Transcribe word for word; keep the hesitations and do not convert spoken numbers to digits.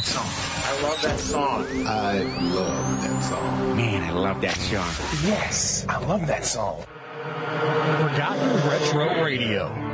song. I love that song. I love that song. Man, I love that song. Yes, I love that song. Forgotten Retro Radio.